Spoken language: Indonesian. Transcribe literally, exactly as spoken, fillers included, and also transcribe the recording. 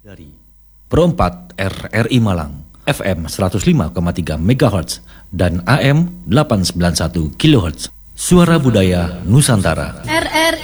Dari Pro empat R R I Malang, F M seratus lima koma tiga megahertz dan A M delapan ratus sembilan puluh satu kilohertz. Suara Budaya Nusantara. R R